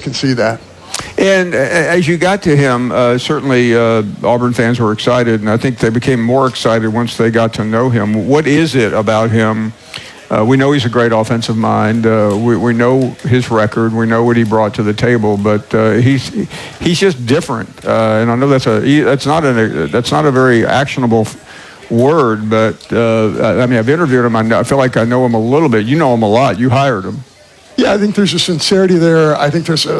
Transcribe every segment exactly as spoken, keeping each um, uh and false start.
can see that. And as you got to him, uh, certainly uh, Auburn fans were excited, and I think they became more excited once they got to know him. What is it about him? Uh, we know he's a great offensive mind. Uh, we, we know his record. We know what he brought to the table, but uh, he's he's just different. Uh, and I know that's a that's not a that's not a very actionable word, but uh, I mean, I've interviewed him. I, know, I feel like I know him a little bit. You know him a lot. You hired him. Yeah, I think there's a sincerity there. I think there's a,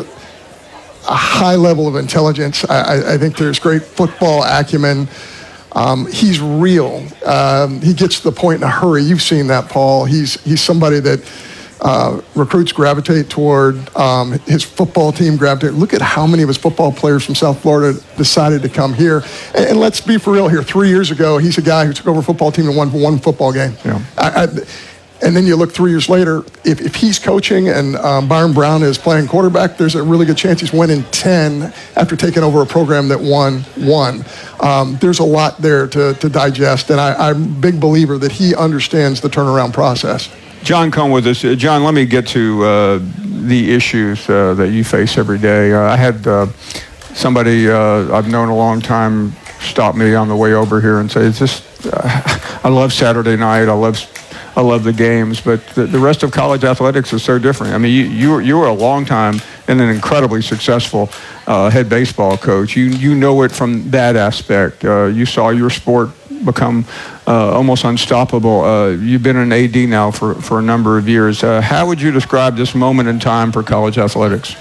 a high level of intelligence. I, I, I think there's great football acumen. Um, he's real. Um, he gets to the point in a hurry. You've seen that, Paul. He's he's somebody that uh, recruits gravitate toward. Um, his football team gravitate. Look at how many of his football players from South Florida decided to come here. And, and let's be for real here. Three years ago, he's a guy who took over a football team and won one football game. Yeah. I, I, And then you look three years later, if, if he's coaching and um, Byron Brown is playing quarterback, there's a really good chance he's winning ten after taking over a program that won one. Um, there's a lot there to, to digest, and I, I'm a big believer that he understands the turnaround process. John, come with us. Uh, John, let me get to uh, the issues uh, that you face every day. Uh, I had uh, somebody uh, I've known a long time stop me on the way over here and say, "It's just, uh, I love Saturday night. I love I love the games, but the, the rest of college athletics is so different." I mean, you you were, you were a long time and an incredibly successful uh, head baseball coach. You you know it from that aspect. Uh, you saw your sport become uh, almost unstoppable. Uh, you've been an A D now for, for a number of years. Uh, how would you describe this moment in time for college athletics?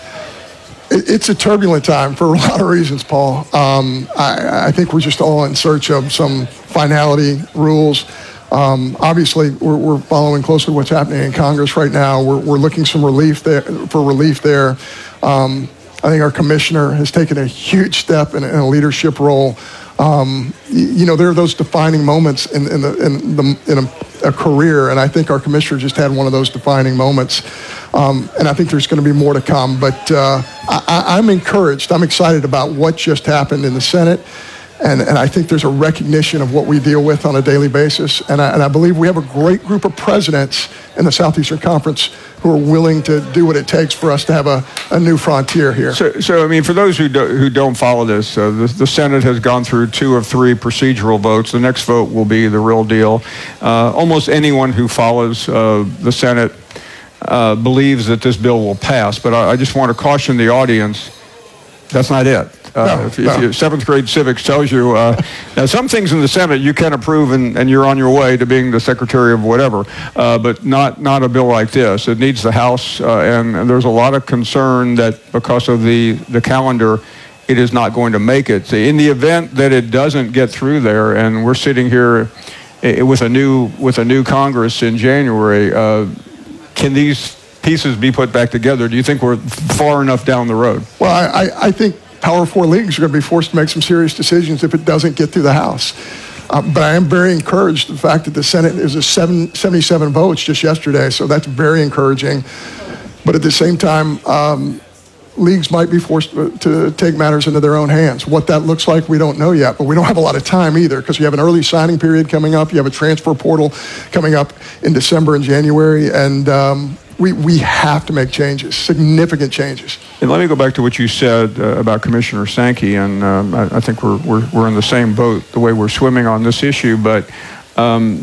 It's a turbulent time for a lot of reasons, Paul. Um, I, I think we're just all in search of some finality, rules. Um, obviously, we're, we're following closely what's happening in Congress right now. We're, we're looking some relief there for relief there. Um, I think our commissioner has taken a huge step in, in a leadership role. Um, you, you know, there are those defining moments in, in, the, in, the, in a, a career, and I think our commissioner just had one of those defining moments. Um, and I think there's going to be more to come. But uh, I, I'm encouraged. I'm excited about what just happened in the Senate. And, and I think there's a recognition of what we deal with on a daily basis. And I, and I believe we have a great group of presidents in the Southeastern Conference who are willing to do what it takes for us to have a, a new frontier here. So, so I mean, for those who, do, who don't follow this, uh, the, the Senate has gone through two of three procedural votes. The next vote will be the real deal. Uh, almost anyone who follows uh, the Senate uh, believes that this bill will pass. But I, I just want to caution the audience, that's not it. Uh, no, if, if no. you, seventh grade civics tells you, uh, now some things in the Senate you can approve and, and you're on your way to being the secretary of whatever, uh, but not, not a bill like this. It needs the House, uh, and, and there's a lot of concern that because of the, the calendar, it is not going to make it. In the event that it doesn't get through there, and we're sitting here with a new, with a new Congress in January, uh, can these pieces be put back together? Do you think we're far enough down the road? Well, I, I, I think Power Four leagues are going to be forced to make some serious decisions if it doesn't get through the House. Uh, but I am very encouraged the fact that the Senate is a seven, seventy-seven votes just yesterday, so that's very encouraging. But at the same time, um, leagues might be forced to take matters into their own hands. What that looks like, we don't know yet, but we don't have a lot of time either because you have an early signing period coming up. You have a transfer portal coming up in December and January, and um, we, we have to make changes, significant changes. And let me go back to what you said uh, about Commissioner Sankey, and um, I, I think we're, we're we're in the same boat the way we're swimming on this issue. But um,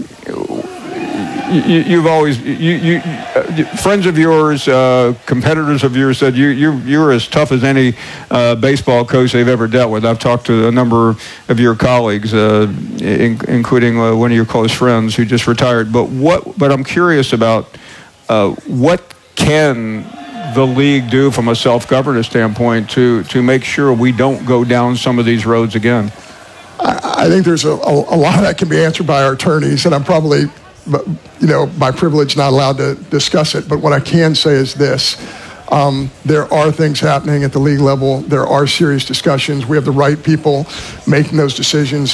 you, you've always you, you uh, friends of yours, uh, competitors of yours said you you you're as tough as any uh, baseball coach they've ever dealt with. I've talked to a number of your colleagues, uh, in, including uh, one of your close friends who just retired. But what? But I'm curious about uh, what can the league do from a self-governance standpoint to to make sure we don't go down some of these roads again? I, I think there's a, a, a lot that can be answered by our attorneys, and I'm probably, you know, by privilege not allowed to discuss it. But what I can say is this. Um, there are things happening at the league level. There are serious discussions. We have the right people making those decisions.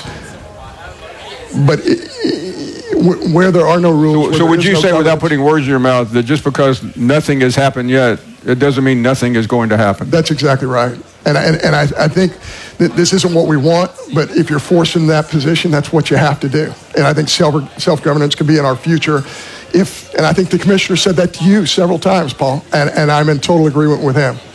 But it, it, where there are no rules... So, so would you no say, without putting words in your mouth, that just because nothing has happened yet, it doesn't mean nothing is going to happen? That's exactly right. And, and, and I, I think that this isn't what we want, but if you're forced in that position, that's what you have to do. And I think self, self-governance could be in our future. If, and I think the commissioner said that to you several times, Paul, and, and I'm in total agreement with him.